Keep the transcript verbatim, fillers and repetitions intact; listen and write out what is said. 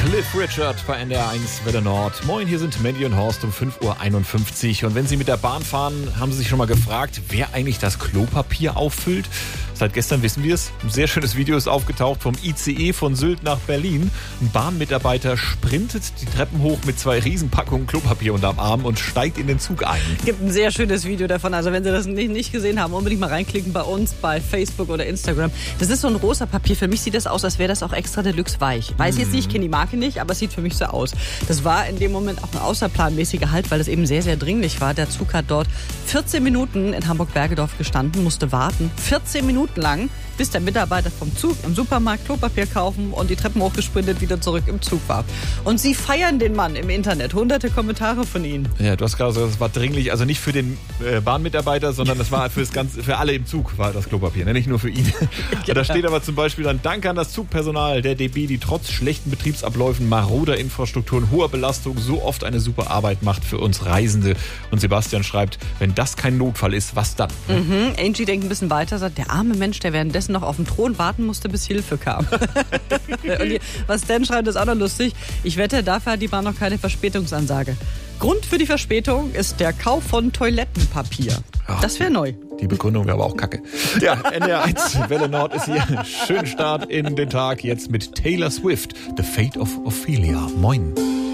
Cliff Richard bei N D R eins Welle Nord. Moin, hier sind Mandy und Horst um fünf Uhr einundfünfzig. Und wenn Sie mit der Bahn fahren, haben Sie sich schon mal gefragt, wer eigentlich das Klopapier auffüllt? Seit gestern wissen wir es. Ein sehr schönes Video ist aufgetaucht vom I C E von Sylt nach Berlin. Ein Bahnmitarbeiter sprintet die Treppen hoch mit zwei Riesenpackungen Klopapier unterm Arm und steigt in den Zug ein. Es gibt ein sehr schönes Video davon. Also wenn Sie das nicht, nicht gesehen haben, unbedingt mal reinklicken bei uns, bei Facebook oder Instagram. Das ist so ein rosa Papier. Für mich sieht das aus, als wäre das auch extra Deluxe weich. Weiß jetzt nicht, ich kenne die Marke nicht, aber es sieht für mich so aus. Das war in dem Moment auch ein außerplanmäßiger Halt, weil es eben sehr, sehr dringlich war. Der Zug hat dort vierzehn Minuten in Hamburg-Bergedorf gestanden, musste warten. vierzehn Minuten lang, bis der Mitarbeiter vom Zug im Supermarkt Klopapier kaufen und die Treppen hochgesprintet wieder zurück im Zug war. Und sie feiern den Mann im Internet. Hunderte Kommentare von ihnen. Ja, du hast gerade gesagt, das war dringlich. Also nicht für den äh, Bahnmitarbeiter, sondern das war fürs ganze, für alle im Zug war das Klopapier, ne? Nicht nur für ihn. Ja. Da steht aber zum Beispiel dann: Danke an das Zugpersonal der D B, die trotz schlechten Betriebsabläufen, maroder Infrastrukturen, hoher Belastung so oft eine super Arbeit macht für uns Reisende. Und Sebastian schreibt, wenn das kein Notfall ist, was dann? Mhm. Angie denkt ein bisschen weiter, sagt, der arme Mensch, der währenddessen noch auf dem Thron warten musste, bis Hilfe kam. Und die, was Dan schreibt, ist auch noch lustig. Ich wette, dafür hat die Bahn noch keine Verspätungsansage. Grund für die Verspätung ist der Kauf von Toilettenpapier. Ach, das wäre neu. Die Begründung wäre aber auch kacke. Ja, N D R eins Welle Nord ist hier. Schönen Start in den Tag jetzt mit Taylor Swift. The Fate of Ophelia. Moin.